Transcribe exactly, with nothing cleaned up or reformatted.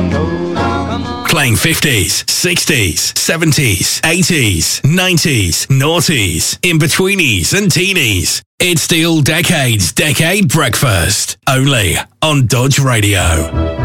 Playing fifties, sixties, seventies, eighties, nineties, noughties, in-betweenies and teenies. It's the All Decades Decade Breakfast, only on Dodge Radio.